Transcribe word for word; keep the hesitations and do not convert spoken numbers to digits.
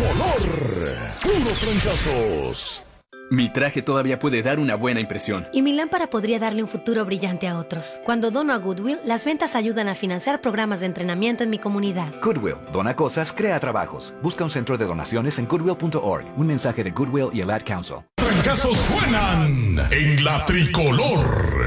tricolor. Puros fracasos. Mi traje todavía puede dar una buena impresión. Y mi lámpara podría darle un futuro brillante a otros. Cuando dono a Goodwill, las ventas ayudan a financiar programas de entrenamiento en mi comunidad. Goodwill. Dona cosas, crea trabajos. Busca un centro de donaciones en goodwill punto org. Un mensaje de Goodwill y el Ad Council. Fracasos suenan en la tricolor.